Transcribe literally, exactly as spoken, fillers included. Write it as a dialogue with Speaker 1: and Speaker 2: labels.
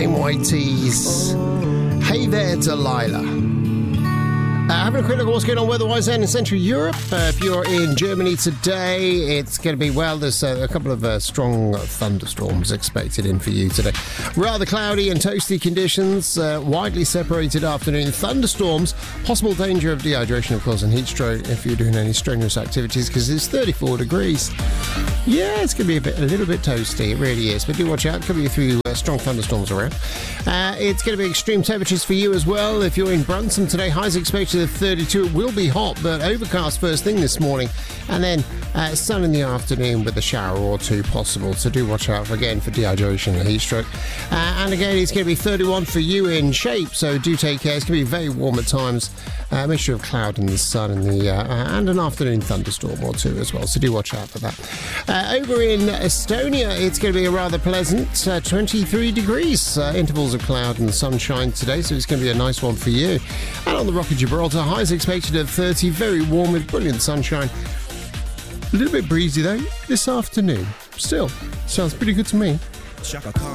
Speaker 1: Plain White Tees. Hey there, Delilah. Uh, having a quick look at what's going on weather-wise then in Central Europe. Uh, if you're in Germany today, it's going to be, well, there's uh, a couple of uh, strong thunderstorms expected in for you today. Rather cloudy and toasty conditions, uh, widely separated afternoon thunderstorms, possible danger of dehydration, of course, and heat stroke if you're doing any strenuous activities, because it's thirty-four degrees. Yeah, it's going to be a bit, a little bit toasty, it really is, but do watch out, could be a few uh, strong thunderstorms around. Uh, it's going to be extreme temperatures for you as well. If you're in Brunson today, highs expected of thirty-two. It will be hot, but overcast first thing this morning, and then uh, sun in the afternoon with a shower or two possible, so do watch out again for dehydration and heat stroke. Uh, and again, it's going to be thirty-one for you in Shape, so do take care. It's going to be very warm at times, uh, a mixture of cloud and the sun, and the uh, and an afternoon thunderstorm or two as well, so do watch out for that. Uh, over in Estonia, it's going to be a rather pleasant uh, twenty-three degrees, uh, intervals of cloud and sunshine today, so it's going to be a nice one for you. And on the Rock of Gibraltar, highs expected of thirty, very warm with brilliant sunshine. A little bit breezy though this afternoon. Still, sounds pretty good to me.